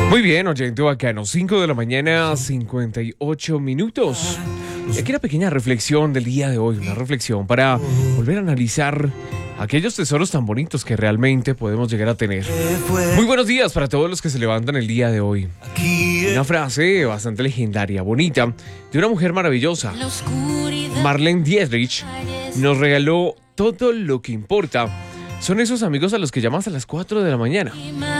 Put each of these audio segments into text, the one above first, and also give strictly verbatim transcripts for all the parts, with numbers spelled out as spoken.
Muy bien, oyente bacano, cinco de la mañana, cincuenta y ocho minutos. Y aquí una pequeña reflexión del día de hoy, una reflexión para volver a analizar aquellos tesoros tan bonitos que realmente podemos llegar a tener. Muy buenos días para todos los que se levantan el día de hoy. Una frase bastante legendaria, bonita, de una mujer maravillosa. Marlene Dietrich nos regaló: todo lo que importa son esos amigos a los que llamas a las cuatro de la mañana.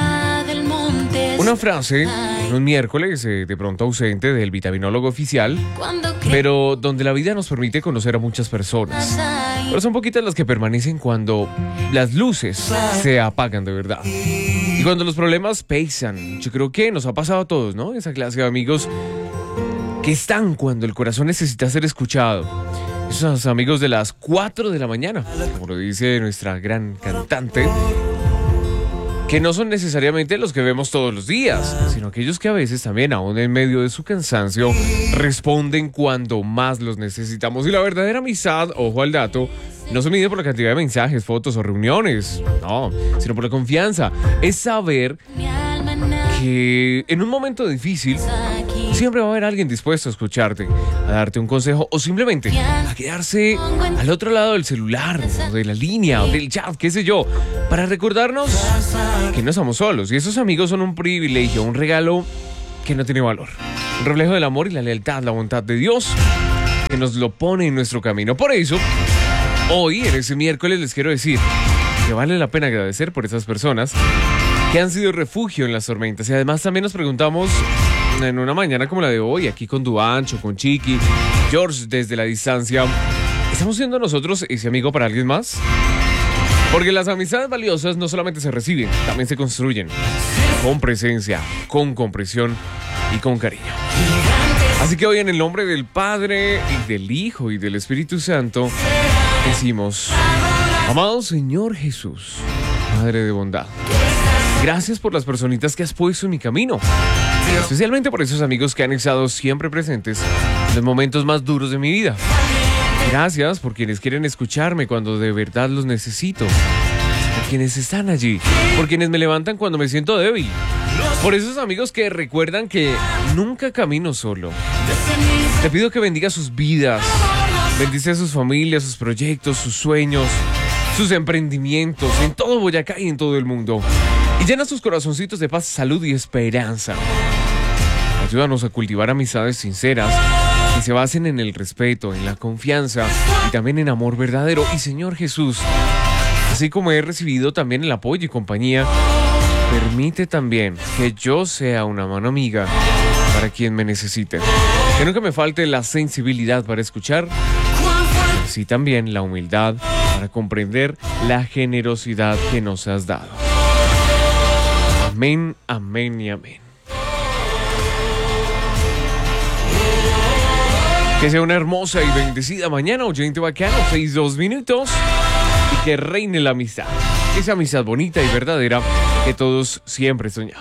Una frase, un miércoles eh, de pronto ausente del vitaminólogo oficial, pero donde la vida nos permite conocer a muchas personas. Pero son poquitas las que permanecen cuando las luces se apagan de verdad. Y cuando los problemas pesan. Yo creo que nos ha pasado a todos, ¿no? Esa clase de amigos que están cuando el corazón necesita ser escuchado. Esos amigos de las cuatro de la mañana, como lo dice nuestra gran cantante, que no son necesariamente los que vemos todos los días, sino aquellos que a veces también, aún en medio de su cansancio, responden cuando más los necesitamos. Y la verdadera amistad, ojo al dato, no se mide por la cantidad de mensajes, fotos o reuniones, no, sino por la confianza. Es saber que en un momento difícil siempre va a haber alguien dispuesto a escucharte, a darte un consejo o simplemente a quedarse al otro lado del celular, o de la línea, o del chat, qué sé yo, para recordarnos que no estamos solos. Y esos amigos son un privilegio, un regalo que no tiene valor. Un reflejo del amor y la lealtad, la bondad de Dios, que nos lo pone en nuestro camino. Por eso, hoy, en ese miércoles, les quiero decir que vale la pena agradecer por esas personas que han sido refugio en las tormentas. Y además también nos preguntamos, en una mañana como la de hoy, aquí con Duancho, con Chiqui, George desde la distancia, ¿estamos siendo nosotros ese amigo para alguien más? Porque las amistades valiosas no solamente se reciben, también se construyen con presencia, con comprensión y con cariño. Así que hoy, en el nombre del Padre y del Hijo y del Espíritu Santo, decimos: amado Señor Jesús, Madre de bondad, gracias por las personitas que has puesto en mi camino, especialmente por esos amigos que han estado siempre presentes en los momentos más duros de mi vida. Gracias por quienes quieren escucharme cuando de verdad los necesito, por quienes están allí, por quienes me levantan cuando me siento débil, por esos amigos que recuerdan que nunca camino solo. Te pido que bendiga sus vidas, bendice a sus familias, sus proyectos, sus sueños, sus emprendimientos en todo Boyacá y en todo el mundo. Y llena sus corazoncitos de paz, salud y esperanza. Ayúdanos a cultivar amistades sinceras que se basen en el respeto, en la confianza y también en amor verdadero. Y Señor Jesús, así como he recibido también el apoyo y compañía, permite también que yo sea una mano amiga para quien me necesite. Que nunca me falte la sensibilidad para escuchar, sí también la humildad para comprender la generosidad que nos has dado. Amén, amén y amén. Que sea una hermosa y bendecida mañana, oyente bacano, seis dos minutos, y que reine la amistad. Esa amistad bonita y verdadera que todos siempre soñamos.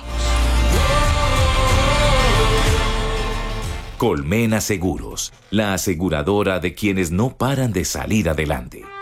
Colmena Seguros, la aseguradora de quienes no paran de salir adelante.